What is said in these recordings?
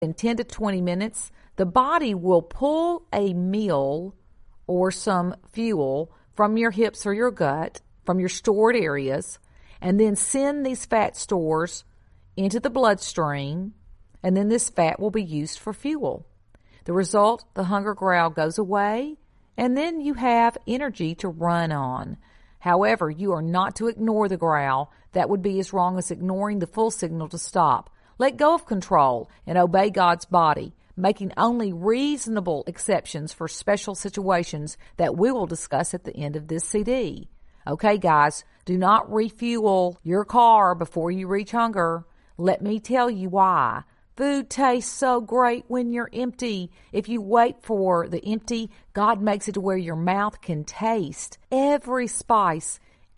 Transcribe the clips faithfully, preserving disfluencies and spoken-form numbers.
in ten to twenty minutes, the body will pull a meal or some fuel from your hips or your gut, from your stored areas, and then send these fat stores into the bloodstream, and then this fat will be used for fuel. The result, the hunger growl goes away, and then you have energy to run on. However, you are not to ignore the growl. That would be as wrong as ignoring the full signal to stop. Let go of control and obey God's body, making only reasonable exceptions for special situations that we will discuss at the end of this C D. Okay, guys, do not refuel your car before you reach hunger. Let me tell you why. Food tastes so great when you're empty. If you wait for the empty, God makes it to where your mouth can taste every spice,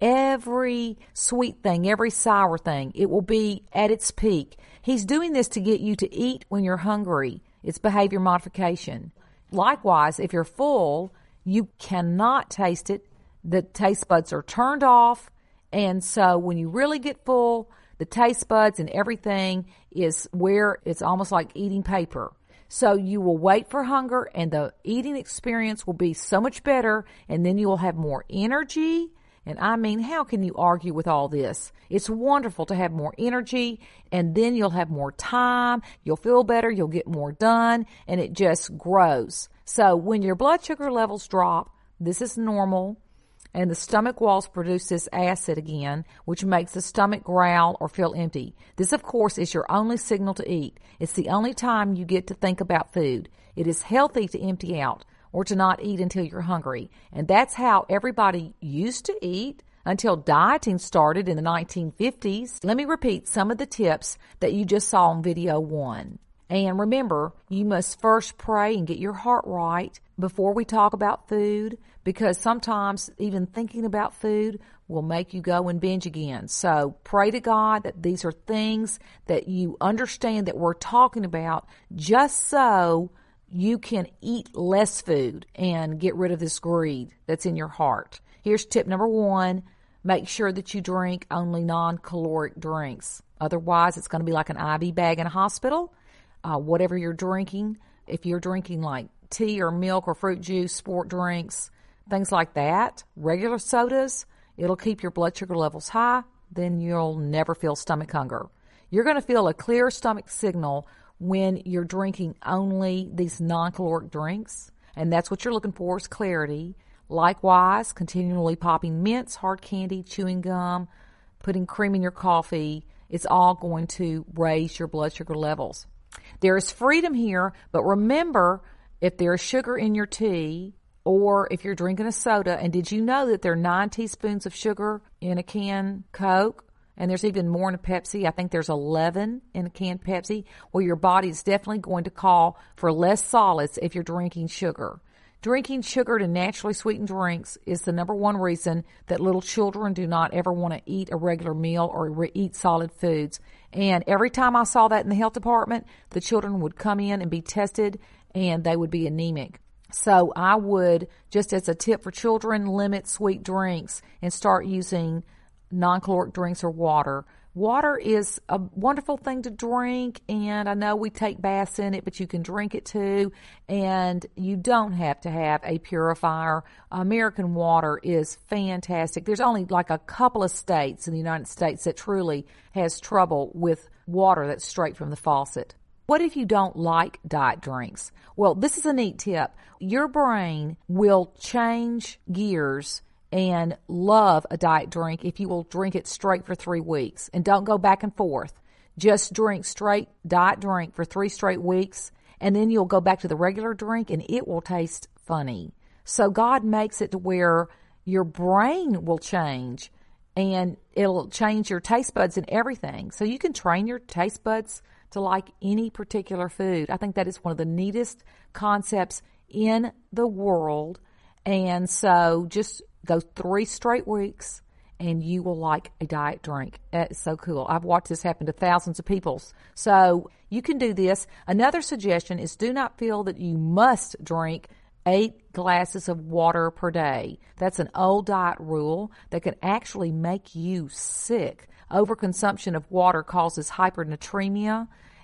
every sweet thing, every sour thing. It will be at its peak. He's doing this to get you to eat when you're hungry. It's behavior modification. Likewise, if you're full, you cannot taste it. The taste buds are turned off. And so when you really get full, the taste buds and everything is where it's almost like eating paper. So you will wait for hunger, and the eating experience will be so much better, and then you will have more energy. And I mean, how can you argue with all this? It's wonderful to have more energy, and then you'll have more time. You'll feel better. You'll get more done, and it just grows. So when your blood sugar levels drop, this is normal. And the stomach walls produce this acid again, which makes the stomach growl or feel empty. This, of course, is your only signal to eat. It's the only time you get to think about food. It is healthy to empty out or to not eat until you're hungry. And that's how everybody used to eat until dieting started in the nineteen fifties. Let me repeat some of the tips that you just saw in video one. And remember, you must first pray and get your heart right before we talk about food, because sometimes even thinking about food will make you go and binge again. So pray to God that these are things that you understand that we're talking about, just so you can eat less food and get rid of this greed that's in your heart. Here's tip number one. Make sure that you drink only non-caloric drinks. Otherwise, it's going to be like an I V bag in a hospital. Uh, whatever you're drinking, if you're drinking like tea or milk or fruit juice, sport drinks, things like that, regular sodas, it'll keep your blood sugar levels high. Then you'll never feel stomach hunger. You're going to feel a clear stomach signal when you're drinking only these non-caloric drinks, and that's what you're looking for, is clarity. Likewise, continually popping mints, hard candy, chewing gum, putting cream in your coffee, it's all going to raise your blood sugar levels. There is freedom here, but remember, if there's sugar in your tea, or if you're drinking a soda, and did you know that there are nine teaspoons of sugar in a can Coke? And there's even more in a Pepsi. I think there's eleven in a can Pepsi. Well, your body is definitely going to call for less solids if you're drinking sugar. Drinking sugar to naturally sweetened drinks is the number one reason that little children do not ever want to eat a regular meal or re- eat solid foods. And every time I saw that in the health department, the children would come in and be tested, and they would be anemic. So I would, just as a tip for children, limit sweet drinks and start using non-caloric drinks or water. Water is a wonderful thing to drink, and I know we take baths in it, but you can drink it too, and you don't have to have a purifier. American water is fantastic. There's only like a couple of states in the United States that truly has trouble with water that's straight from the faucet. What if you don't like diet drinks? Well, this is a neat tip. Your brain will change gears and love a diet drink if you will drink it straight for three weeks. And don't go back and forth. Just drink straight diet drink for three straight weeks, and then you'll go back to the regular drink, and it will taste funny. So God makes it to where your brain will change, and it'll change your taste buds and everything. So you can train your taste buds to like any particular food. I think that is one of the neatest concepts in the world. And so just go three straight weeks, and you will like a diet drink. It's so cool. I've watched this happen to thousands of people. So you can do this. Another suggestion is do not feel that you must drink eight glasses of water per day. That's an old diet rule that can actually make you sick. Overconsumption of water causes hypernatremia,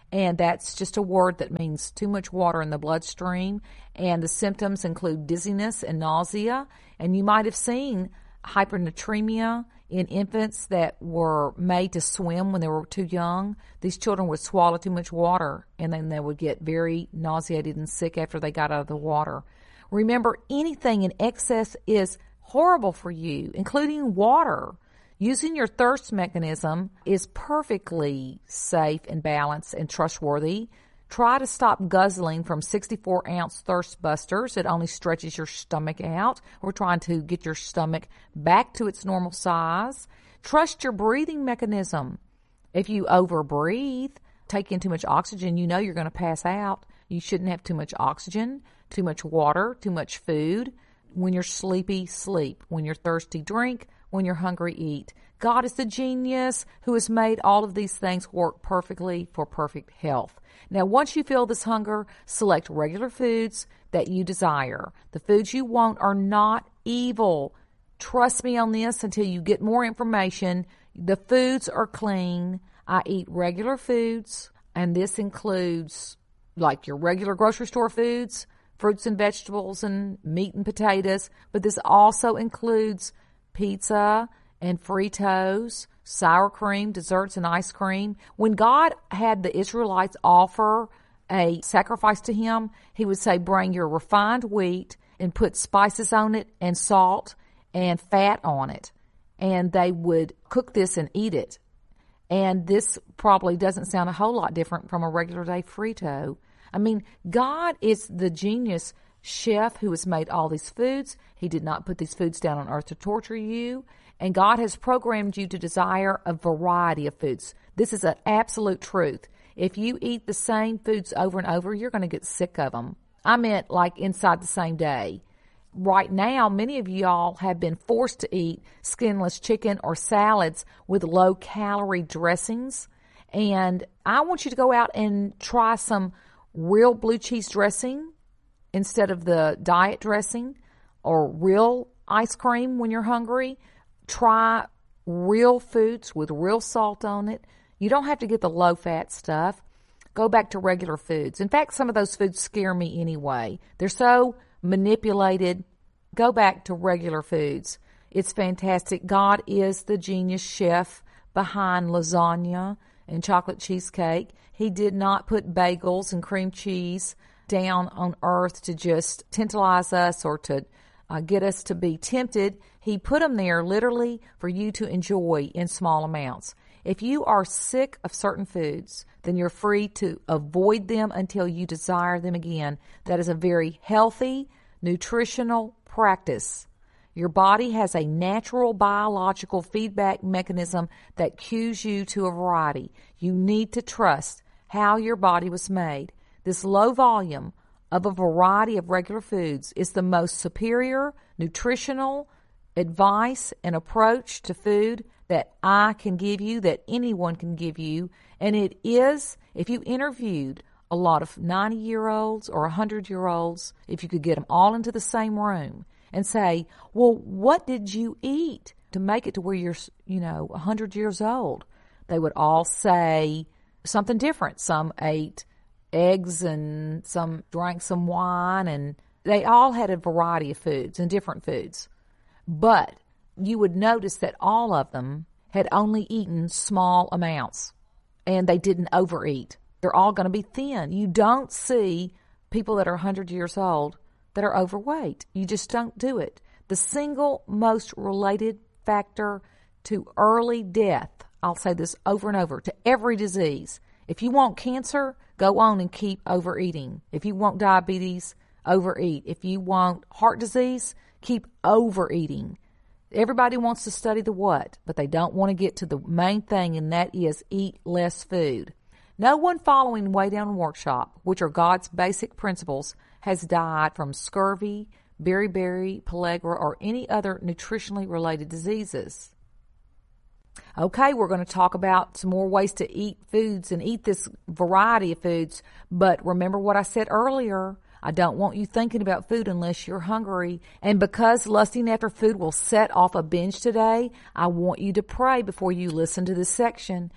And that's just a word that means too much water in the bloodstream. And the symptoms include dizziness and nausea. And you might have seen hypernatremia in infants that were made to swim when they were too young. These children would swallow too much water, and then they would get very nauseated and sick after they got out of the water. Remember, anything in excess is horrible for you, including water. Using your thirst mechanism is perfectly safe and balanced and trustworthy. Try to stop guzzling from sixty-four ounce thirst busters. It only stretches your stomach out. We're trying to get your stomach back to its normal size. Trust your breathing mechanism. If you overbreathe, take in too much oxygen, you know you're going to pass out. You shouldn't have too much oxygen, too much water, too much food. When you're sleepy, sleep. When you're thirsty, drink. When you're hungry, eat. God is the genius who has made all of these things work perfectly for perfect health. Now, once you feel this hunger, select regular foods that you desire. The foods you want are not evil. Trust me on this until you get more information. The foods are clean. I eat regular foods, and this includes like your regular grocery store foods, fruits and vegetables and meat and potatoes, but this also includes pizza and Fritos, sour cream, desserts, and ice cream. When God had the Israelites offer a sacrifice to him, he would say, bring your refined wheat and put spices on it and salt and fat on it. And they would cook this and eat it. And this probably doesn't sound a whole lot different from a regular day Frito. I mean, God is the genius chef who has made all these foods. He did not put these foods down on earth to torture you. And God has programmed you to desire a variety of foods. This is an absolute truth. If you eat the same foods over and over, you're going to get sick of them. I meant like inside the same day. Right now, many of y'all have been forced to eat skinless chicken or salads with low-calorie dressings. And I want you to go out and try some real blue cheese dressing instead of the diet dressing, or real ice cream when you're hungry. Try real foods with real salt on it. You don't have to get the low-fat stuff. Go back to regular foods. In fact, some of those foods scare me anyway. They're so manipulated. Go back to regular foods. It's fantastic. God is the genius chef behind lasagna and chocolate cheesecake. He did not put bagels and cream cheese down on earth to just tantalize us or to uh, get us to be tempted. He put them there literally for you to enjoy in small amounts. If you are sick of certain foods, then you're free to avoid them until you desire them again. That is a very healthy, nutritional practice. Your body has a natural biological feedback mechanism that cues you to a variety. You need to trust how your body was made. This low volume of a variety of regular foods is the most superior nutritional advice and approach to food that I can give you, that anyone can give you. And it is, if you interviewed a lot of ninety-year-olds or one hundred-year-olds, if you could get them all into the same room and say, well, what did you eat to make it to where you're, you know, one hundred years old? They would all say something different. Some ate eggs and some drank some wine, and they all had a variety of foods and different foods. But you would notice that all of them had only eaten small amounts, and they didn't overeat. They're all going to be thin. You don't see people that are one hundred years old that are overweight. You just don't do it. The single most related factor to early death, I'll say this over and over, to every disease. If you want cancer, go on and keep overeating. If you want diabetes, overeat. If you want heart disease, keep overeating. Everybody wants to study the what, but they don't want to get to the main thing, and that is eat less food. No one following Way Down Workshop, which are God's basic principles, has died from scurvy, beriberi, pellagra, or any other nutritionally related diseases. Okay, we're going to talk about some more ways to eat foods and eat this variety of foods. But remember what I said earlier. I don't want you thinking about food unless you're hungry. And because lusting after food will set off a binge today, I want you to pray before you listen to this section.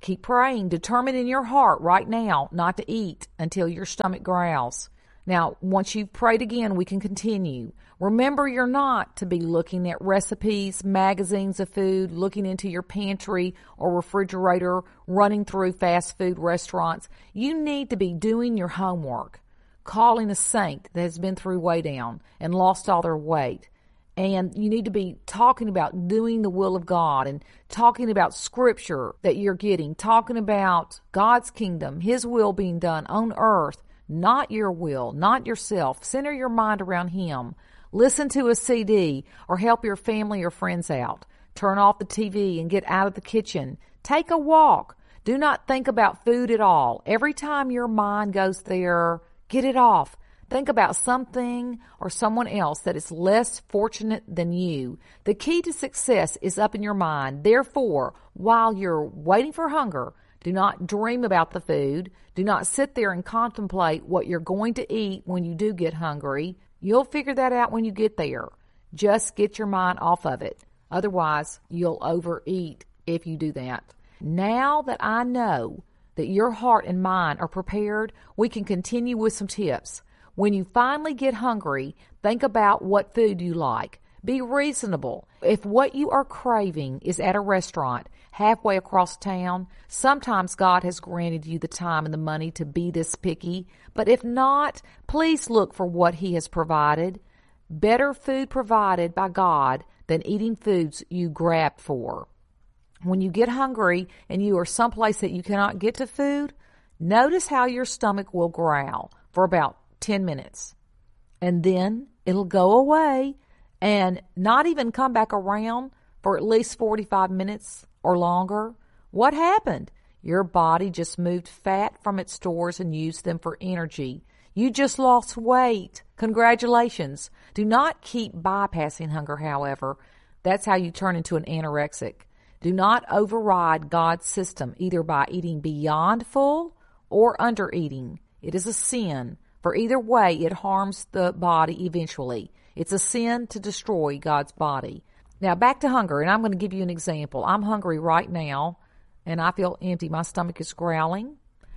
Keep praying. Determine in your heart right now not to eat until your stomach growls. Now, once you've prayed again, we can continue. Remember, you're not to be looking at recipes, magazines of food, looking into your pantry or refrigerator, running through fast food restaurants. You need to be doing your homework, calling a saint that has been through Weigh Down and lost all their weight. And you need to be talking about doing the will of God and talking about scripture that you're getting, talking about God's kingdom, His will being done on earth, not your will, not yourself. Center your mind around Him. Listen to a C D or help your family or friends out. Turn off the T V and get out of the kitchen. Take a walk. Do not think about food at all. Every time your mind goes there, get it off. Think about something or someone else that is less fortunate than you. The key to success is up in your mind. Therefore, while you're waiting for hunger, do not dream about the food. Do not sit there and contemplate what you're going to eat when you do get hungry. You'll figure that out when you get there. Just get your mind off of it. Otherwise, you'll overeat if you do that. Now that I know that your heart and mind are prepared, we can continue with some tips. When you finally get hungry, think about what food you like. Be reasonable. If what you are craving is at a restaurant halfway across town, sometimes God has granted you the time and the money to be this picky. But if not, please look for what He has provided. Better food provided by God than eating foods you grabbed for. When you get hungry and you are someplace that you cannot get to food, notice how your stomach will growl for about ten minutes. And then it'll go away and not even come back around for at least forty-five minutes or longer. What happened? Your body just moved fat from its stores and used them for energy. You just lost weight. Congratulations. Do not keep bypassing hunger, however. That's how you turn into an anorexic. Do not override God's system either by eating beyond full or under eating. It is a sin. For either way, it harms the body eventually. It's a sin to destroy God's body. Now, back to hunger, and I'm going to give you an example. I'm hungry right now, and I feel empty. My stomach is growling,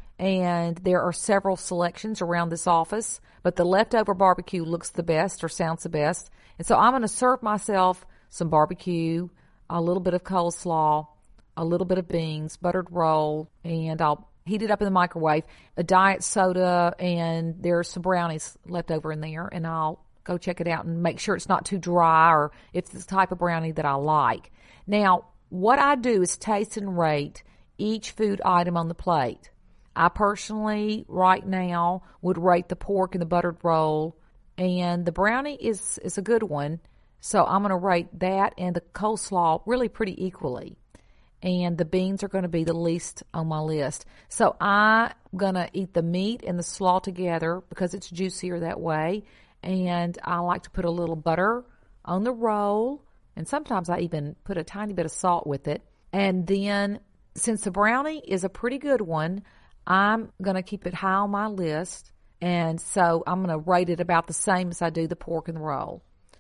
and there are several selections around this office, but the leftover barbecue looks the best or sounds the best. And so I'm going to serve myself some barbecue, a little bit of coleslaw, a little bit of beans, buttered roll, and I'll heat it up in the microwave, a diet soda, and there's some brownies left over in there, and I'll go check it out and make sure it's not too dry or if it's the type of brownie that I like. Now, what I do is taste and rate each food item on the plate. I personally, right now, would rate the pork and the buttered roll, and the brownie is, is a good one, so I'm going to rate that and the coleslaw really pretty equally. And the beans are going to be the least on my list. So I'm going to eat the meat and the slaw together because it's juicier that way. And I like to put a little butter on the roll. And sometimes I even put a tiny bit of salt with it. And then since the brownie is a pretty good one, I'm going to keep it high on my list. And so I'm going to rate it about the same as I do the pork and the roll.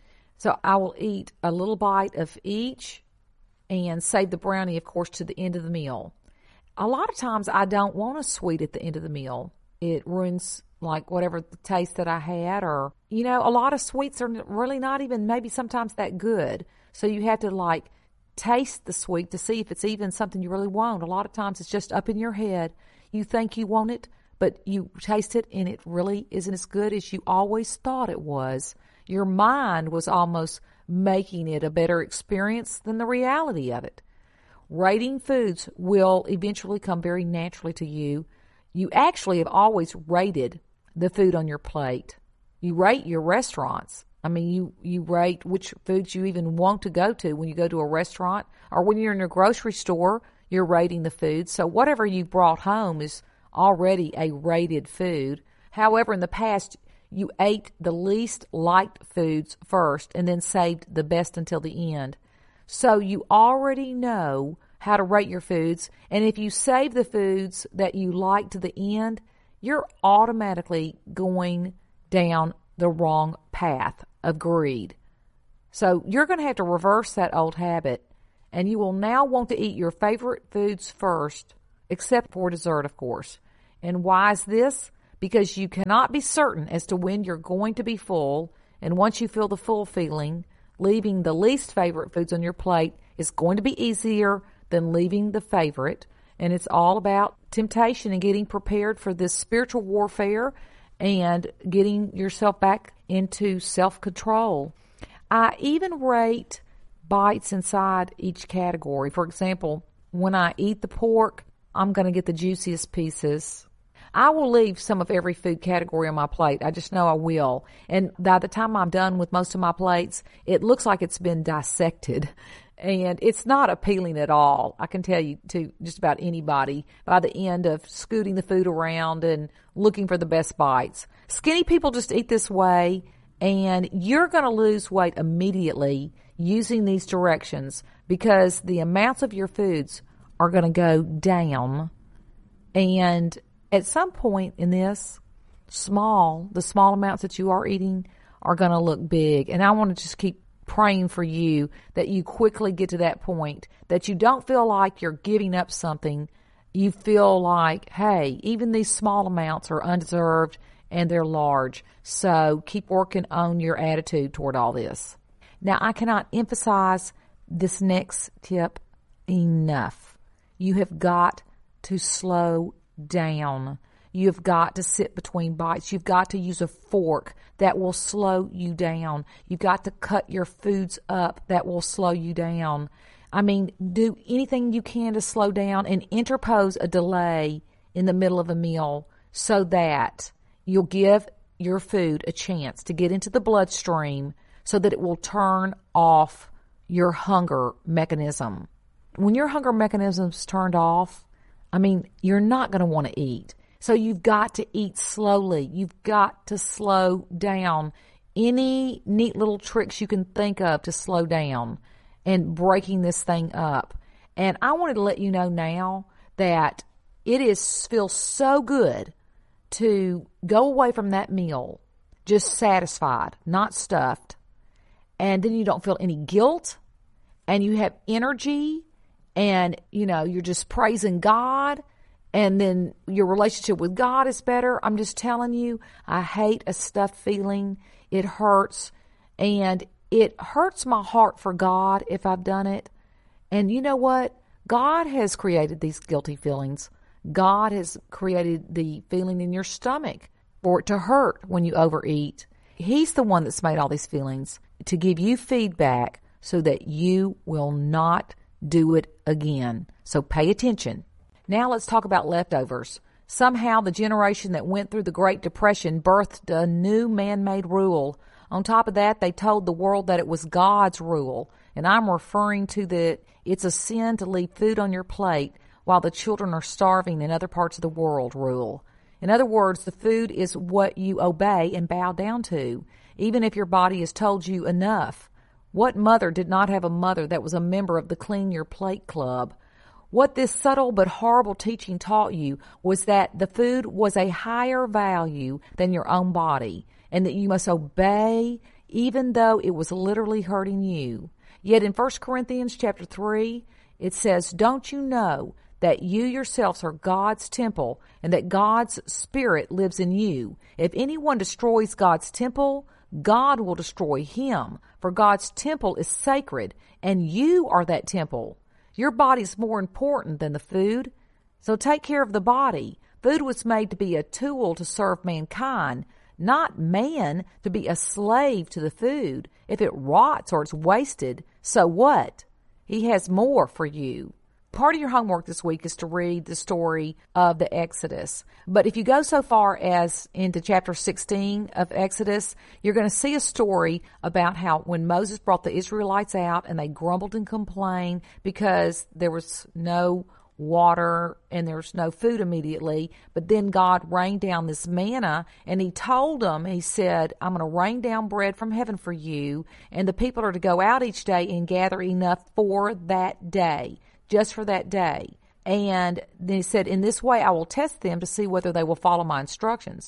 So I will eat a little bite of each and save the brownie, of course, to the end of the meal. A lot of times I don't want a sweet at the end of the meal. It ruins like whatever the taste that I had, or, you know, a lot of sweets are really not even maybe sometimes that good. So you have to like taste the sweet to see if it's even something you really want. A lot of times it's just up in your head. You think you want it, but you taste it and it really isn't as good as you always thought it was. Your mind was almost making it a better experience than the reality of it. Rating foods will eventually come very naturally to you. You actually have always rated the food on your plate. You rate your restaurants. I mean, you, you rate which foods you even want to go to when you go to a restaurant, or when you're in a grocery store, you're rating the food. So whatever you brought home is already a rated food. However, in the past, you ate the least liked foods first and then saved the best until the end. So you already know how to rate your foods. And if you save the foods that you like to the end, you're automatically going down the wrong path of greed. So you're going to have to reverse that old habit, and you will now want to eat your favorite foods first except for dessert, of course. And why is this? Because you cannot be certain as to when you're going to be full, and once you feel the full feeling, leaving the least favorite foods on your plate is going to be easier than leaving the favorite. And it's all about temptation and getting prepared for this spiritual warfare and getting yourself back into self-control. I even rate bites inside each category. For example, when I eat the pork, I'm going to get the juiciest pieces. I will leave some of every food category on my plate. I just know I will. And by the time I'm done with most of my plates, it looks like it's been dissected. And it's not appealing at all. I can tell you to just about anybody by the end of scooting the food around and looking for the best bites. Skinny people just eat this way, and you're going to lose weight immediately using these directions because the amounts of your foods are going to go down. And at some point in this, small, the small amounts that you are eating are going to look big. And I want to just keep praying for you that you quickly get to that point, that you don't feel like you're giving up something. You feel like, hey, even these small amounts are undeserved and they're large. So keep working on your attitude toward all this. Now, I cannot emphasize this next tip enough. You have got to slow down. You've got to sit between bites. You've got to use a fork that will slow you down. You've got to cut your foods up that will slow you down. I mean, do anything you can to slow down and interpose a delay in the middle of a meal so that you'll give your food a chance to get into the bloodstream so that it will turn off your hunger mechanism. When your hunger mechanism's turned off, I mean, you're not going to want to eat. So you've got to eat slowly. You've got to slow down. Any neat little tricks you can think of to slow down and breaking this thing up. And I wanted to let you know now that it is feels so good to go away from that meal just satisfied, not stuffed. And then you don't feel any guilt and you have energy and, you know, you're just praising God. And then your relationship with God is better. I'm just telling you, I hate a stuffed feeling. It hurts. And it hurts my heart for God if I've done it. And you know what? God has created these guilty feelings. God has created the feeling in your stomach for it to hurt when you overeat. He's the one that's made all these feelings to give you feedback so that you will not do it again. So pay attention. Now let's talk about leftovers. Somehow the generation that went through the Great Depression birthed a new man-made rule. On top of that, they told the world that it was God's rule. And I'm referring to the it's a sin to leave food on your plate while the children are starving in other parts of the world rule. In other words, the food is what you obey and bow down to, even if your body has told you enough. What mother did not have a mother that was a member of the Clean Your Plate Club? What this subtle but horrible teaching taught you was that the food was a higher value than your own body, and that you must obey even though it was literally hurting you. Yet in First Corinthians chapter three, it says, "Don't you know that you yourselves are God's temple and that God's Spirit lives in you? If anyone destroys God's temple, God will destroy him, for God's temple is sacred, and you are that temple." Your body's more important than the food, so take care of the body. Food was made to be a tool to serve mankind, not man to be a slave to the food. If it rots or it's wasted, so what? He has more for you. Part of your homework this week is to read the story of the Exodus. But if you go so far as into chapter sixteen of Exodus, you're going to see a story about how when Moses brought the Israelites out and they grumbled and complained because there was no water and there's no food immediately. But then God rained down this manna and he told them, he said, "I'm going to rain down bread from heaven for you. And the people are to go out each day and gather enough for that day." Just for that day. And then he said, "In this way I will test them to see whether they will follow my instructions."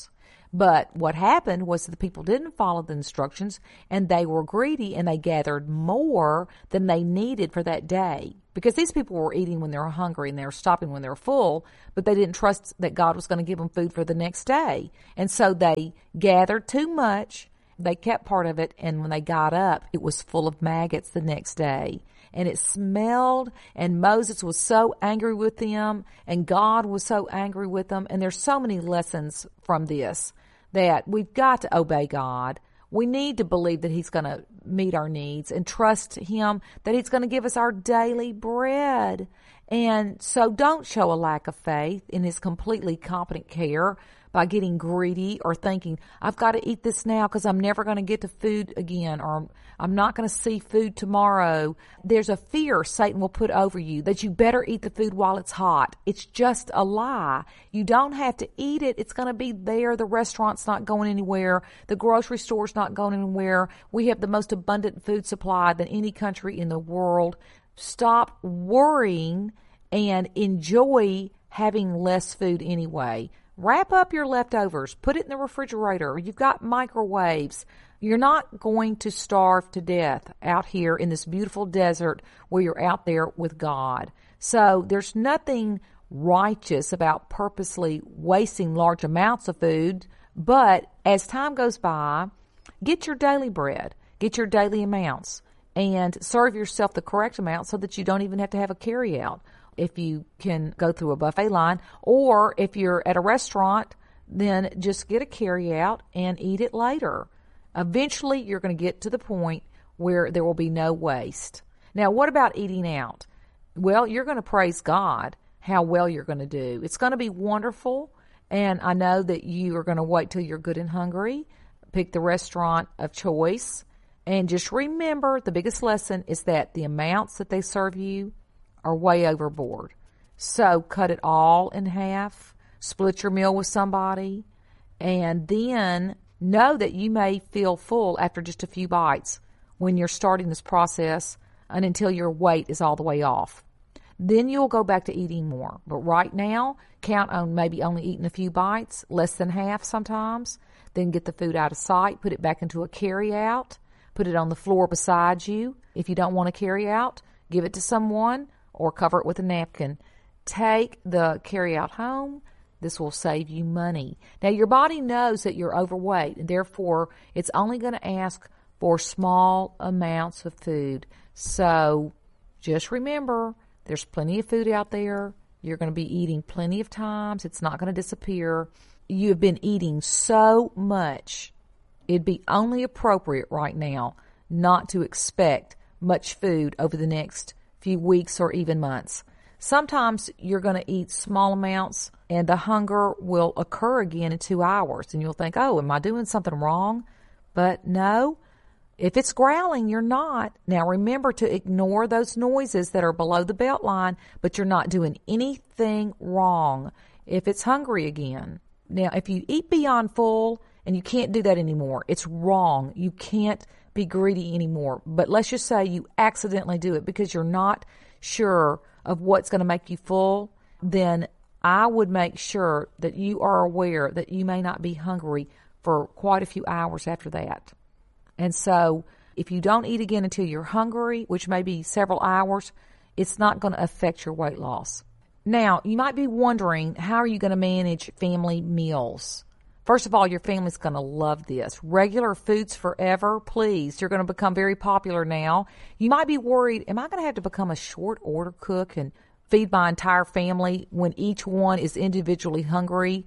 But what happened was the people didn't follow the instructions, and they were greedy, and they gathered more than they needed for that day. Because these people were eating when they were hungry, and they were stopping when they were full, but they didn't trust that God was going to give them food for the next day. And so they gathered too much. They kept part of it, and when they got up, it was full of maggots the next day. And it smelled, and Moses was so angry with them, and God was so angry with them. And there's so many lessons from this that we've got to obey God. We need to believe that He's going to meet our needs and trust Him that He's going to give us our daily bread. And so don't show a lack of faith in His completely competent care by getting greedy or thinking, I've got to eat this now because I'm never going to get to food again, or I'm not going to see food tomorrow. There's a fear Satan will put over you that you better eat the food while it's hot. It's just a lie. You don't have to eat it. It's going to be there. The restaurant's not going anywhere. The grocery store's not going anywhere. We have the most abundant food supply than any country in the world. Stop worrying and enjoy having less food anyway. Wrap up your leftovers. Put it in the refrigerator. You've got microwaves. You're not going to starve to death out here in this beautiful desert where you're out there with God. So there's nothing righteous about purposely wasting large amounts of food. But as time goes by, get your daily bread. Get your daily amounts. And serve yourself the correct amount so that you don't even have to have a carry-out. If you can go through a buffet line, or if you're at a restaurant, then just get a carry-out and eat it later. Eventually, you're going to get to the point where there will be no waste. Now, what about eating out? Well, you're going to praise God how well you're going to do. It's going to be wonderful, and I know that you are going to wait till you're good and hungry, pick the restaurant of choice, and just remember the biggest lesson is that the amounts that they serve you are way overboard. So cut it all in half, split your meal with somebody, and then know that you may feel full after just a few bites when you're starting this process and until your weight is all the way off. Then you'll go back to eating more. But right now, count on maybe only eating a few bites, less than half sometimes. Then get the food out of sight, put it back into a carry-out, put it on the floor beside you. If you don't want to carry out, give it to someone, or cover it with a napkin. Take the carry-out home. This will save you money. Now, your body knows that you're overweight, and therefore, it's only going to ask for small amounts of food. So, just remember, there's plenty of food out there. You're going to be eating plenty of times. It's not going to disappear. You have been eating so much. It'd be only appropriate right now not to expect much food over the next few weeks or even months. Sometimes you're going to eat small amounts and the hunger will occur again in two hours. And you'll think, oh, am I doing something wrong? But no, if it's growling, you're not. Now remember to ignore those noises that are below the belt line, but you're not doing anything wrong if it's hungry again. Now, if you eat beyond full and you can't do that anymore, it's wrong. You can't be greedy anymore. But let's just say you accidentally do it because you're not sure of what's going to make you full, then I would make sure that you are aware that you may not be hungry for quite a few hours after that. And so if you don't eat again until you're hungry, which may be several hours, it's not going to affect your weight loss. Now, you might be wondering, how are you going to manage family meals? First of all, your family's going to love this. Regular foods forever, please. You're going to become very popular now. You might be worried, am I going to have to become a short order cook and feed my entire family when each one is individually hungry?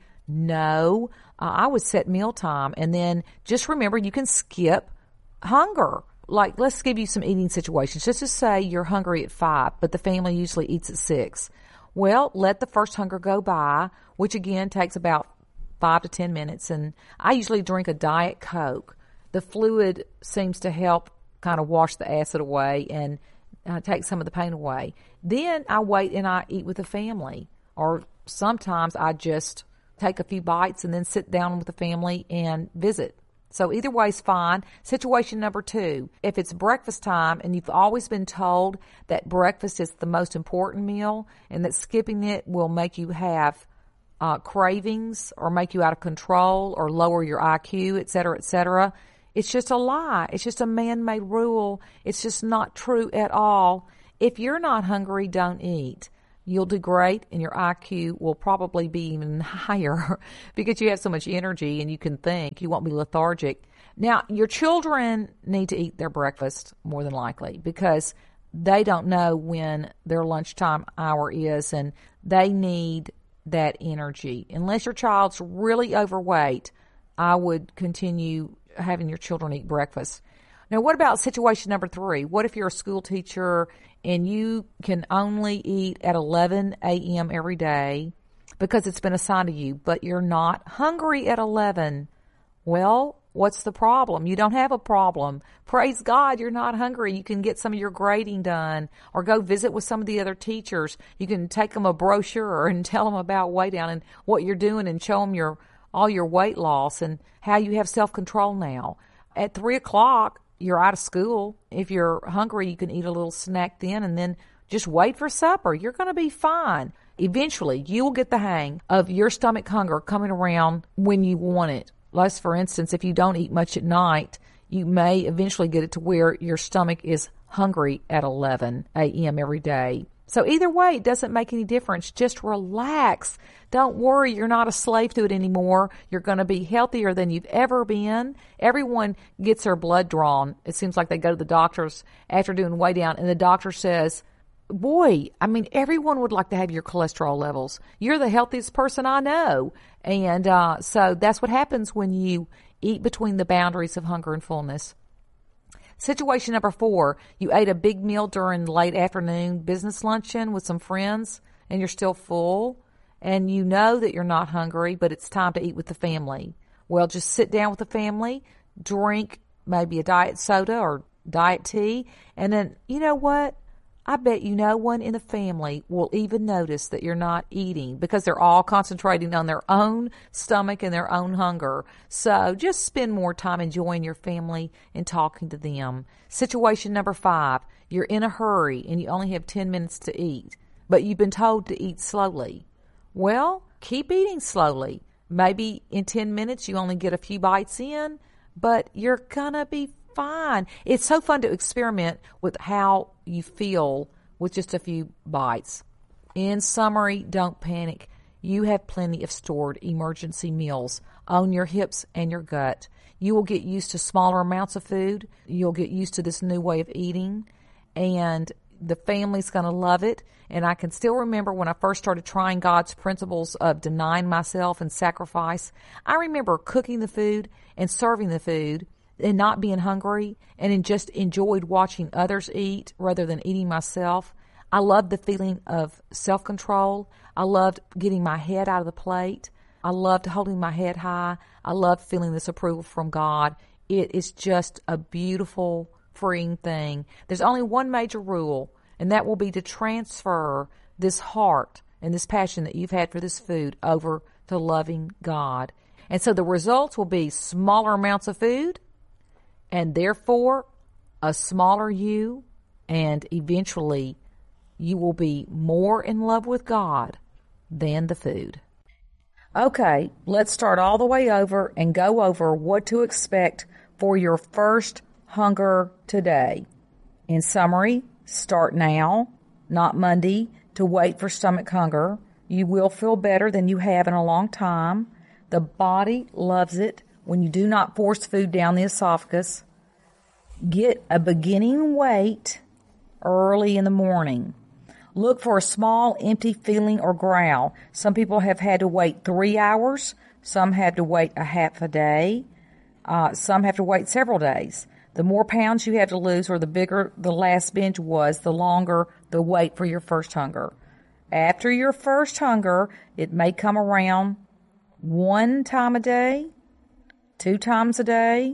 No. Uh, I would set mealtime, and then just remember you can skip hunger. Like, let's give you some eating situations. Just to say you're hungry at five, but the family usually eats at six. Well, let the first hunger go by, which again takes about five to ten minutes. And I usually drink a Diet Coke. The fluid seems to help kind of wash the acid away and uh, take some of the pain away. Then I wait and I eat with the family. Or sometimes I just take a few bites and then sit down with the family and visit. So either way is fine. Situation number two, if it's breakfast time and you've always been told that breakfast is the most important meal and that skipping it will make you have uh, cravings or make you out of control or lower your I Q, et cetera, et cetera. It's just a lie. It's just a man-made rule. It's just not true at all. If you're not hungry, don't eat. You'll do great, and your I Q will probably be even higher because you have so much energy and you can think. You won't be lethargic. Now, your children need to eat their breakfast more than likely because they don't know when their lunchtime hour is, and they need that energy. Unless your child's really overweight, I would continue having your children eat breakfast. Now, what about situation number three? What if you're a school teacher and you can only eat at eleven a.m. every day because it's been assigned to you, but you're not hungry at eleven? Well, what's the problem? You don't have a problem. Praise God, you're not hungry. You can get some of your grading done or go visit with some of the other teachers. You can take them a brochure and tell them about Weigh Down and what you're doing and show them your all your weight loss and how you have self-control now. At three o'clock, you're out of school. If you're hungry, you can eat a little snack then and then just wait for supper. You're going to be fine. Eventually, you will get the hang of your stomach hunger coming around when you want it. Less, for instance, if you don't eat much at night, you may eventually get it to where your stomach is hungry at eleven a.m. every day. So either way, it doesn't make any difference. Just relax. Don't worry. You're not a slave to it anymore. You're going to be healthier than you've ever been. Everyone gets their blood drawn. It seems like they go to the doctors after doing Weigh Down, and the doctor says, boy, I mean, everyone would like to have your cholesterol levels. You're the healthiest person I know. And uh, so that's what happens when you eat between the boundaries of hunger and fullness. Situation number four, you ate a big meal during the late afternoon business luncheon with some friends and you're still full and you know that you're not hungry, but it's time to eat with the family. Well, just sit down with the family, drink maybe a diet soda or diet tea, and then, you know what? I bet you no one in the family will even notice that you're not eating because they're all concentrating on their own stomach and their own hunger. So just spend more time enjoying your family and talking to them. Situation number five, you're in a hurry and you only have ten minutes to eat, but you've been told to eat slowly. Well, keep eating slowly. Maybe in ten minutes you only get a few bites in, but you're going to be fine. It's so fun to experiment with how you feel with just a few bites. In summary, don't panic. You have plenty of stored emergency meals on your hips and your gut. You will get used to smaller amounts of food. You'll get used to this new way of eating, and the family's going to love it. And I can still remember when I first started trying God's principles of denying myself and sacrifice. I remember cooking the food and serving the food and not being hungry, and in just enjoyed watching others eat rather than eating myself. I loved the feeling of self-control. I loved getting my head out of the plate. I loved holding my head high. I loved feeling this approval from God. It is just a beautiful, freeing thing. There's only one major rule, and that will be to transfer this heart and this passion that you've had for this food over to loving God. And so the results will be smaller amounts of food, and therefore a smaller you, and eventually you will be more in love with God than the food. Okay, let's start all the way over and go over what to expect for your first hunger today. In summary, start now, not Monday, to wait for stomach hunger. You will feel better than you have in a long time. The body loves it when you do not force food down the esophagus. Get a beginning weight early in the morning. Look for a small, empty feeling or growl. Some people have had to wait three hours. Some have to wait a half a day. Uh, some have to wait several days. The more pounds you have to lose or the bigger the last binge was, the longer the wait for your first hunger. After your first hunger, it may come around one time a day, two times a day.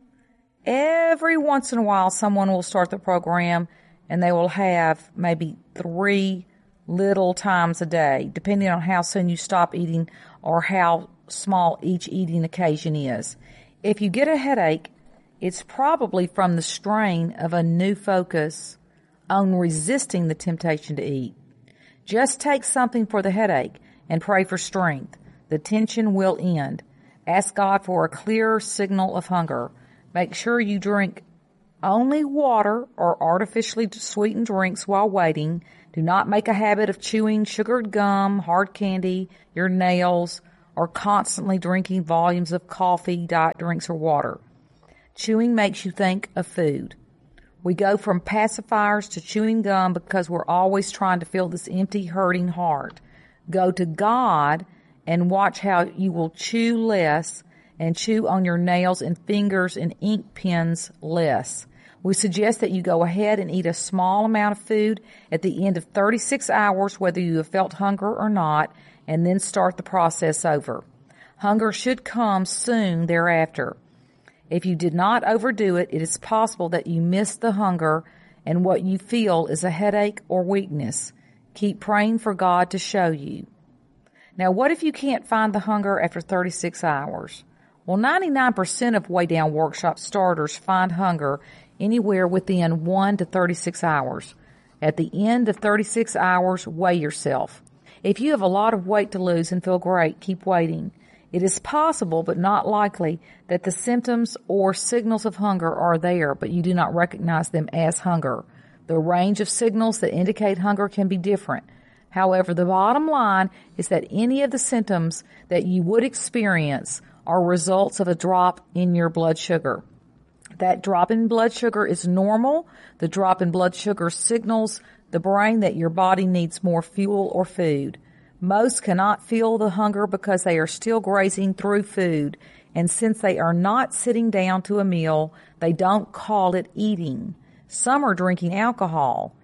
Every once in a while, someone will start the program and they will have maybe three little times a day, depending on how soon you stop eating or how small each eating occasion is. If you get a headache, it's probably from the strain of a new focus on resisting the temptation to eat. Just take something for the headache and pray for strength. The tension will end. Ask God for a clear signal of hunger. Make sure you drink only water or artificially sweetened drinks while waiting. Do not make a habit of chewing sugared gum, hard candy, your nails, or constantly drinking volumes of coffee, diet drinks, or water. Chewing makes you think of food. We go from pacifiers to chewing gum because we're always trying to fill this empty, hurting heart. Go to God and watch how you will chew less and chew on your nails and fingers and ink pens less. We suggest that you go ahead and eat a small amount of food at the end of thirty-six hours, whether you have felt hunger or not, and then start the process over. Hunger should come soon thereafter. If you did not overdo it, it is possible that you missed the hunger and what you feel is a headache or weakness. Keep praying for God to show you. Now, what if you can't find the hunger after thirty-six hours? Well, ninety-nine percent of Weigh Down Workshop starters find hunger anywhere within one to thirty-six hours. At the end of thirty-six hours, weigh yourself. If you have a lot of weight to lose and feel great, keep waiting. It is possible, but not likely, that the symptoms or signals of hunger are there, but you do not recognize them as hunger. The range of signals that indicate hunger can be different. However, the bottom line is that any of the symptoms that you would experience are results of a drop in your blood sugar. That drop in blood sugar is normal. The drop in blood sugar signals the brain that your body needs more fuel or food. Most cannot feel the hunger because they are still grazing through food, and since they are not sitting down to a meal, they don't call it eating. Some are drinking alcohol.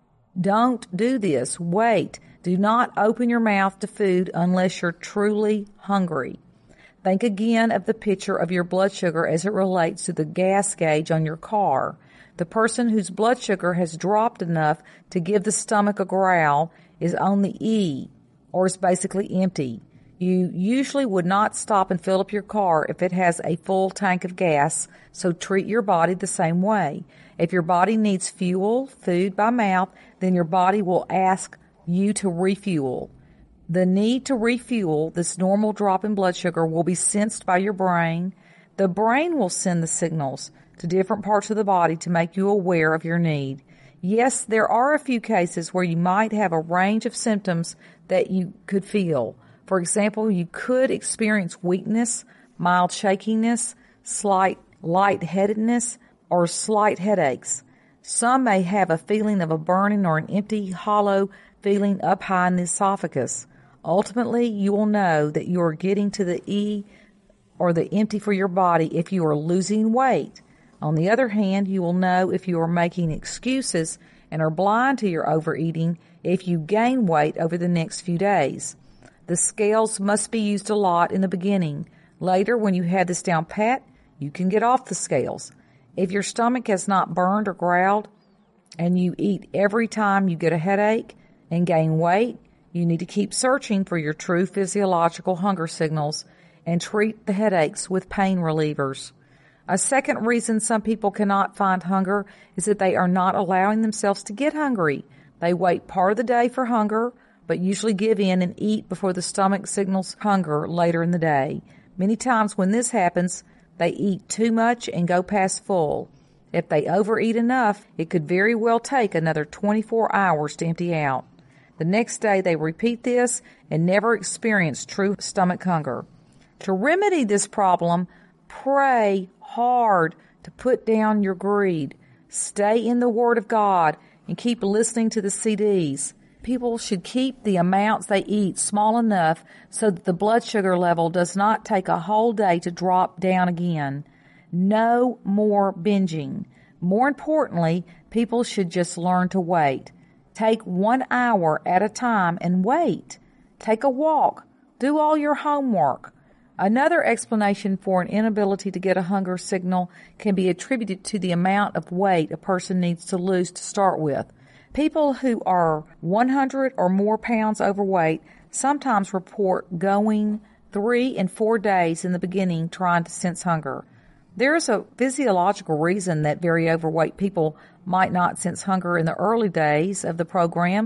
Don't do this. Wait. Do not open your mouth to food unless you're truly hungry. Think again of the picture of your blood sugar as it relates to the gas gauge on your car. The person whose blood sugar has dropped enough to give the stomach a growl is on the E, or is basically empty. You usually would not stop and fill up your car if it has a full tank of gas, so treat your body the same way. If your body needs fuel, food by mouth, then your body will ask you to refuel. The need to refuel, this normal drop in blood sugar, will be sensed by your brain. The brain will send the signals to different parts of the body to make you aware of your need. Yes, there are a few cases where you might have a range of symptoms that you could feel. For example, you could experience weakness, mild shakiness, slight lightheadedness, or slight headaches. Some may have a feeling of a burning or an empty, hollow feeling up high in the esophagus. Ultimately, you will know that you are getting to the E or the empty for your body if you are losing weight. On the other hand, you will know if you are making excuses and are blind to your overeating if you gain weight over the next few days. The scales must be used a lot in the beginning. Later, when you have this down pat, you can get off the scales. If your stomach has not burned or growled and you eat every time you get a headache and gain weight, you need to keep searching for your true physiological hunger signals and treat the headaches with pain relievers. A second reason some people cannot find hunger is that they are not allowing themselves to get hungry. They wait part of the day for hunger, but usually give in and eat before the stomach signals hunger later in the day. Many times when this happens, they eat too much and go past full. If they overeat enough, it could very well take another twenty-four hours to empty out. The next day they repeat this and never experience true stomach hunger. To remedy this problem, pray hard to put down your greed. Stay in the Word of God and keep listening to the C Ds. People should keep the amounts they eat small enough so that the blood sugar level does not take a whole day to drop down again. No more binging. More importantly, people should just learn to wait. Take one hour at a time and wait. Take a walk. Do all your homework. Another explanation for an inability to get a hunger signal can be attributed to the amount of weight a person needs to lose to start with. People who are one hundred or more pounds overweight sometimes report going three and four days in the beginning trying to sense hunger. There is a physiological reason that very overweight people might not sense hunger in the early days of the program.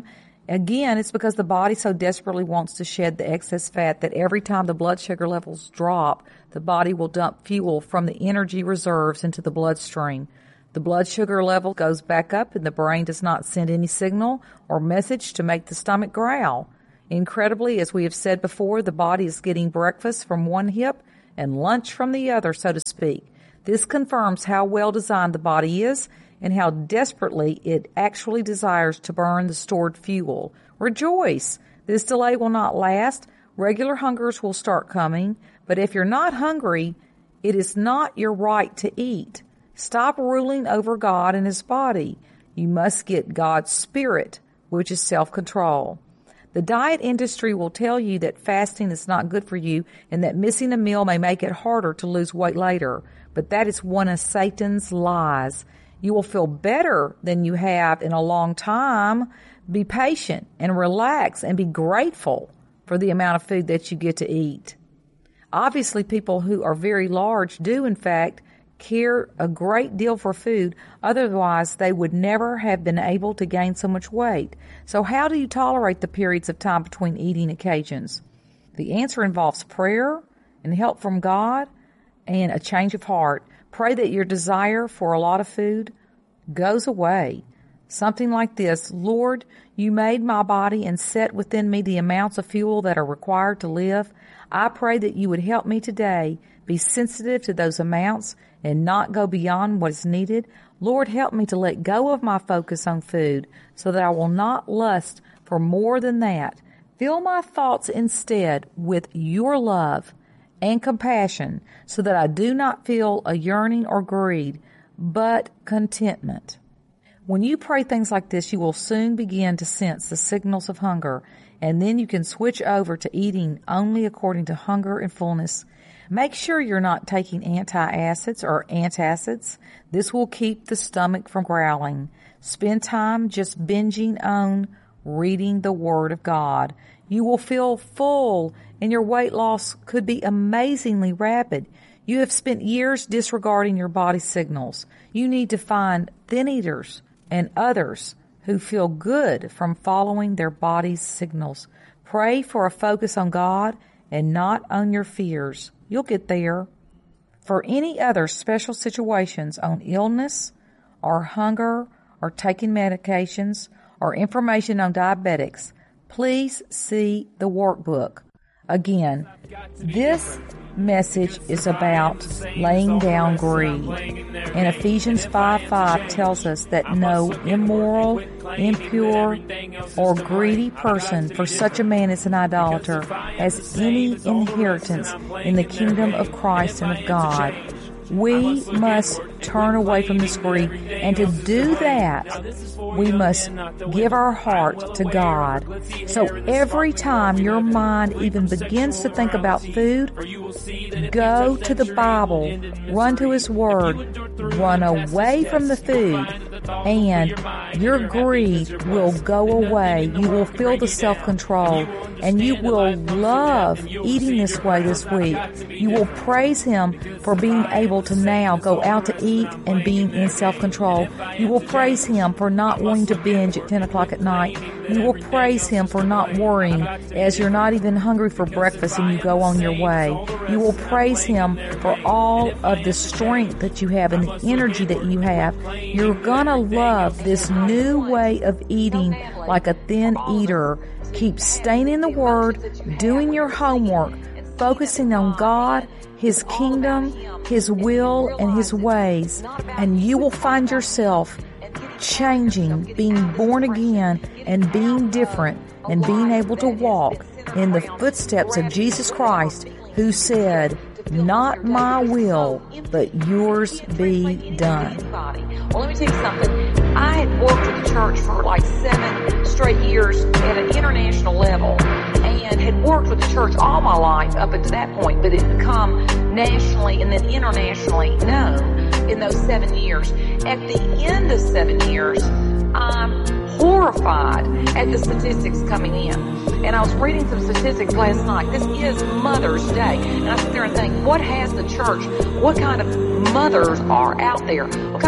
Again, it's because the body so desperately wants to shed the excess fat that every time the blood sugar levels drop, the body will dump fuel from the energy reserves into the bloodstream. The blood sugar level goes back up and the brain does not send any signal or message to make the stomach growl. Incredibly, as we have said before, the body is getting breakfast from one hip and lunch from the other, so to speak. This confirms how well designed the body is and how desperately it actually desires to burn the stored fuel. Rejoice! This delay will not last. Regular hungers will start coming, but if you're not hungry, it is not your right to eat. Stop ruling over God and His body. You must get God's spirit, which is self-control. The diet industry will tell you that fasting is not good for you and that missing a meal may make it harder to lose weight later, but that is one of Satan's lies. You will feel better than you have in a long time. Be patient and relax and be grateful for the amount of food that you get to eat. Obviously, people who are very large do, in fact, care a great deal for food. Otherwise, they would never have been able to gain so much weight. So how do you tolerate the periods of time between eating occasions? The answer involves prayer and help from God and a change of heart. Pray that your desire for a lot of food goes away. Something like this: Lord, you made my body and set within me the amounts of fuel that are required to live. I pray that you would help me today be sensitive to those amounts and not go beyond what is needed. Lord, help me to let go of my focus on food so that I will not lust for more than that. Fill my thoughts instead with your love and compassion so that I do not feel a yearning or greed, but contentment. When you pray things like this, you will soon begin to sense the signals of hunger, and then you can switch over to eating only according to hunger and fullness. Make sure you're not taking antacids or antacids. This will keep the stomach from growling. Spend time just binging on reading the Word of God. You will feel full, and your weight loss could be amazingly rapid. You have spent years disregarding your body's signals. You need to find thin eaters and others who feel good from following their body's signals. Pray for a focus on God and not on your fears. You'll get there. For any other special situations on illness or hunger or taking medications or information on diabetics, please see the workbook. Again, this message is about laying down greed. And Ephesians five five tells us that no immoral, impure, or greedy person, for such a man is an idolater, has any inheritance in the kingdom of Christ and of God. We must turn away from this greed, and to do that, we must give our heart to God. So every time your mind even begins to think about food, go to the Bible, run to His Word, run away from the food, and your greed will go away. You will feel the self-control, and you will love eating this way this week. You will praise Him for being able to now go out to eat and being in self-control. You will praise Him for not wanting to binge at ten o'clock at night. You will praise Him for not worrying as you're not even hungry for breakfast and you go on your way. You will praise Him for all of the strength that you have and the energy that you have. You're gonna love this new way of eating like a thin eater. Keep staying in the Word, doing your homework, focusing on God, His kingdom, His will, and His ways, and you will find yourself changing, being born again, and being different, and being able to walk in the footsteps of Jesus Christ, who said, "Not my will, but yours be done." Well, let me tell you something. I had worked at the church for like seven straight years at an international level, and had worked with the church all my life up until that point, but it had become nationally and then internationally known in those seven years. At the end of seven years, I'm horrified at the statistics coming in. And I was reading some statistics last night. This is Mother's Day. And I sit there and think, what has the church, what kind of mothers are out there? What kind